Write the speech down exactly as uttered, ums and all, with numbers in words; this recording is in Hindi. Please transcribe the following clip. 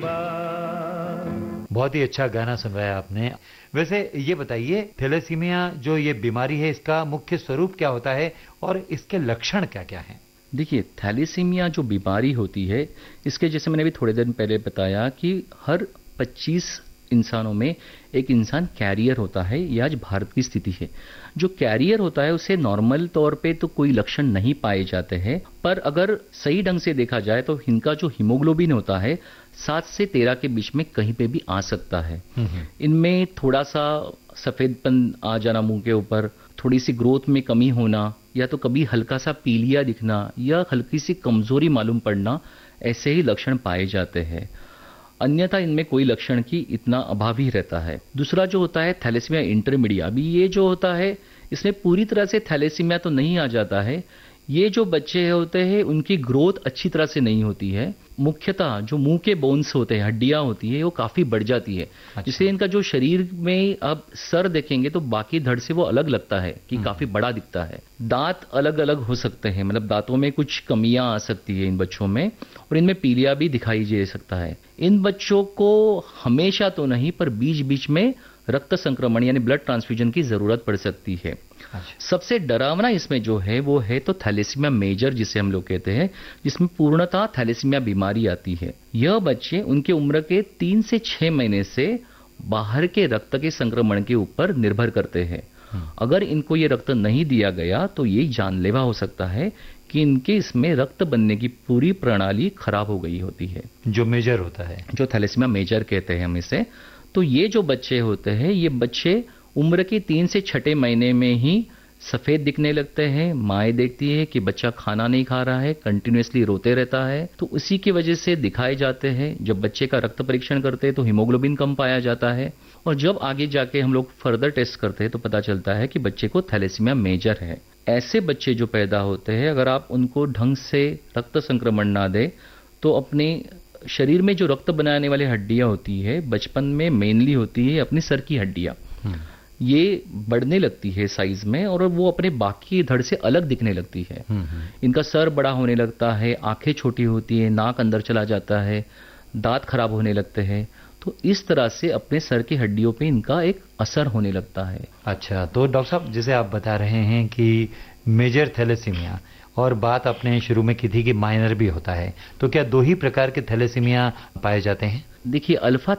बहुत ही अच्छा गाना सुनवाया आपने। वैसे ये बताइए, थैलेसीमिया जो ये बीमारी है, इसका मुख्य स्वरूप क्या होता है और इसके लक्षण क्या क्या हैं? देखिए, थैलेसीमिया जो बीमारी होती है, इसके जैसे मैंने अभी थोड़े दिन पहले बताया कि हर पच्चीस इंसानों में एक इंसान कैरियर होता है। ये आज भारत की स्थिति है। जो कैरियर होता है उसे नॉर्मल तौर पे तो कोई लक्षण नहीं पाए जाते हैं, पर अगर सही ढंग से देखा जाए तो इनका जो हीमोग्लोबिन होता है सात से तेरह के बीच में कहीं पे भी आ सकता है। इनमें थोड़ा सा सफेदपन आ जाना मुंह के ऊपर, थोड़ी सी ग्रोथ में कमी होना, या तो कभी हल्का सा पीलिया दिखना या हल्की सी कमजोरी मालूम पड़ना, ऐसे ही लक्षण पाए जाते हैं। अन्यथा इनमें कोई लक्षण की इतना अभाव ही रहता है। दूसरा जो होता है थैलेसीमिया इंटरमीडिया, अभी ये जो होता है इसमें पूरी तरह से थैलेसीमिया तो नहीं आ जाता है। ये जो बच्चे होते हैं उनकी ग्रोथ अच्छी तरह से नहीं होती है। मुख्यतः जो मुंह के बोन्स होते हैं, हड्डियां होती है, वो काफी बढ़ जाती है। अच्छा। जिससे इनका जो शरीर में आप सर देखेंगे तो बाकी धड़ से वो अलग लगता है कि काफी बड़ा दिखता है। दांत अलग अलग हो सकते हैं, मतलब दांतों में कुछ कमियां आ सकती है इन बच्चों में, और इनमें पीलिया भी दिखाई दे सकता है। इन बच्चों को हमेशा तो नहीं पर बीच बीच में रक्त संक्रमण यानी ब्लड ट्रांसफ्यूजन की जरूरत पड़ सकती है। अच्छा। सबसे डरावना इसमें जो है वो है तो थैलेसीमिया मेजर जिसे हम लोग कहते हैं, जिसमें पूर्णतः थैलेसीमिया बीमारी आती है। यह बच्चे उनके उम्र के तीन से छह महीने से बाहर के रक्त के संक्रमण के ऊपर निर्भर करते हैं। अगर इनको ये रक्त नहीं दिया गया तो ये जानलेवा हो सकता है कि इनके इसमें रक्त बनने की पूरी प्रणाली खराब हो गई होती है। जो मेजर होता है, जो थैलेसीमिया मेजर कहते हैं हम इसे। तो ये जो बच्चे होते हैं, ये बच्चे उम्र के तीन से छठे महीने में ही सफेद दिखने लगते हैं। माएँ देखती है कि बच्चा खाना नहीं खा रहा है, कंटिन्यूअसली रोते रहता है, तो उसी की वजह से दिखाए जाते हैं। जब बच्चे का रक्त परीक्षण करते हैं तो हीमोग्लोबिन कम पाया जाता है, और जब आगे जाके हम लोग फर्दर टेस्ट करते हैं तो पता चलता है कि बच्चे को थैलेसीमिया मेजर है। ऐसे बच्चे जो पैदा होते हैं, अगर आप उनको ढंग से रक्त संक्रमण ना दें तो अपने शरीर में जो रक्त बनाने वाली हड्डियां होती है, बचपन में मेनली होती है अपनी सर की हड्डियां, ये बढ़ने लगती है साइज में और वो अपने बाकी धड़ से अलग दिखने लगती है। इनका सर बड़ा होने लगता है, आंखें छोटी होती है, नाक अंदर चला जाता है, दांत खराब होने लगते हैं। तो इस तरह से अपने सर की हड्डियों पे इनका एक असर होने लगता है। अच्छा, तो डॉक्टर साहब जैसे आप बता रहे हैं कि मेजर थैलेसीमिया, और बात आपने शुरू में की थी कि माइनर भी होता है, तो क्या दो ही प्रकार के थैलेसीमिया पाए जाते हैं? देखिए, अल्फा